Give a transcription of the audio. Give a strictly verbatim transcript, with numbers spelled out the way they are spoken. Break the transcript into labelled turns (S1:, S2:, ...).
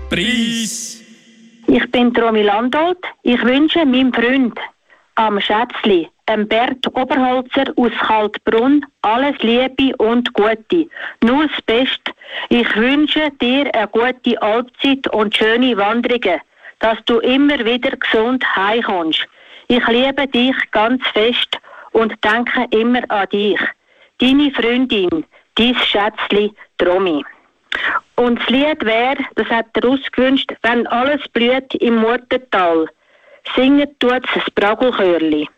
S1: Preis!
S2: Ich bin Romy Landolt. Ich wünsche meinem Freund, am Schätzli, dem Bert Oberholzer aus Kaltbrunn, alles Liebe und Gute. Nur das Beste. Ich wünsche dir eine gute Halbzeit und schöne Wanderungen, dass du immer wieder gesund heimkommst. Ich liebe dich ganz fest und denke immer an dich. Deine Freundin, dein Schätzli, Romy. Und das Lied wäre, das hat er ausgewünscht, wenn alles blüht im Murtental. Singen tut's das Bragelchörli.